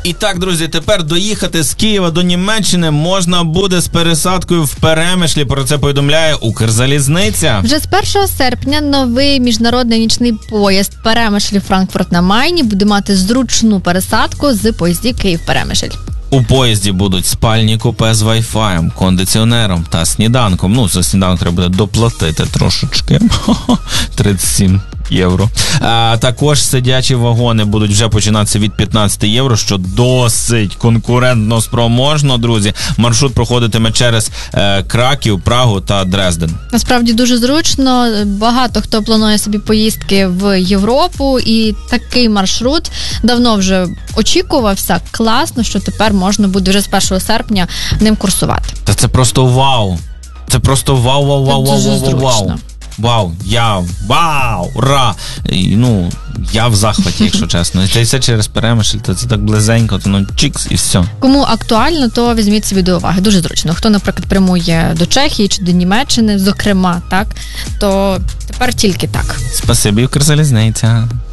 І так, друзі, тепер доїхати з Києва до Німеччини можна буде з пересадкою в Перемишлі. Про це повідомляє Укрзалізниця. Вже з 1 серпня новий міжнародний нічний поїзд Перемишль-Франкфурт на Майні буде мати зручну пересадку з поїздів Київ-Перемишль. У поїзді будуть спальні купе з Wi-Fi, кондиціонером та сніданком. Ну, за сніданок треба буде доплатити трошечки. 37 євро. Також сидячі вагони будуть вже починатися від 15 євро, що досить конкурентно спроможно, друзі. Маршрут проходитиме через Краків, Прагу та Дрезден. Насправді дуже зручно. Багато хто планує собі поїздки в Європу, і такий маршрут давно вже очікувався. Класно, що тепер можна буде вже з 1 серпня ним курсувати. Та це просто вау! Це просто вау! Ура! Я в захваті, якщо чесно. Це все через Перемишль, то це так близенько, то чікс і все. Кому актуально, то візьміть собі до уваги. Дуже зручно. Хто, наприклад, прямує до Чехії чи до Німеччини, зокрема, так, то тепер тільки так. Спасибі, Укрзалізниця.